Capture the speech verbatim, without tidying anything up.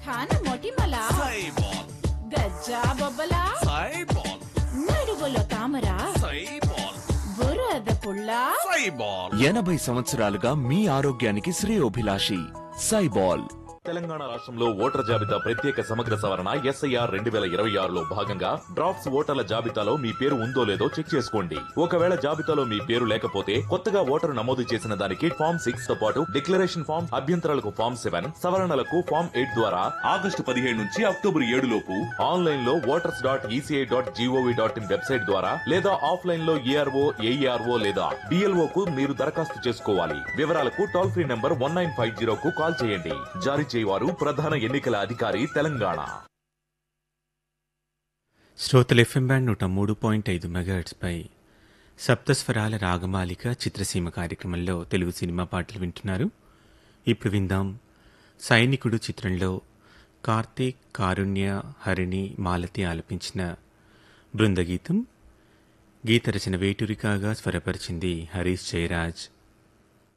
ఖాన మొటిమల సైబాల్ గజ్జా బొబ్బల సైబాల్ నడుగులో తామర సైబాల్ బురద పుల్ల సైబాల్ ఎనభై సంవత్సరాలుగా మీ ఆరోగ్యానికి శ్రేయోభిలాషి సైబాల్. తెలంగాణ రాష్ట్రంలో ఓటర్ జాబితా ప్రత్యేక సమగ్ర సవరణ ఎస్ఐఆర్ రెండు వేల ఇరవై ఆరులో భాగంగా డ్రాఫ్ట్స్ ఓటర్ల జాబితాలో మీ పేరు ఉందో లేదో చెక్ చేసుకోండి. ఒకవేళ జాబితాలో మీ పేరు లేకపోతే కొత్తగా ఓటరు నమోదు చేసిన దానికి ఫామ్ సిక్స్ తో పాటు డిక్లరేషన్ ఫామ్, అభ్యంతరాలకు ఫామ్ సెవెన్, సవరణలకు ఫామ్ ఎయిట్ ద్వారా ఆగస్టు పదిహేడు నుంచి అక్టోబర్ ఏడు లోపు ఆన్లైన్ లో voters dot ECI dot GOV dot in website ద్వారా లేదా ఆఫ్లైన్ లో ఏఆర్ఓ ఏఈఆర్ఓ లేదా డిఎల్ఓ కు మీరు దరఖాస్తు చేసుకోవాలి. వివరాలకు toll free number one nine five zero కు కాల్ చేయండి. జారీ వారు ప్రధాన ఎన్నికల అధికారి తెలంగాణ. శ్రోతలు ఎఫ్ఎం బ్యాండ్ నూట మూడు పాయింట్ ఐదు మెగాహెర్ట్జ్ పై సప్తస్వరాల రాగమాలిక చిత్రసీమ కార్యక్రమంలో తెలుగు సినిమా పాటలు వింటున్నారు. ఇప్పుడు విందాం సైనికుడు చిత్రంలో కార్తీక్, కారుణ్య, హరిణి, మాలతి ఆలపించిన బృందగీతం. గీత రచన వేటూరి కాగా స్వరపరిచింది హరీష్ జయరాజ్.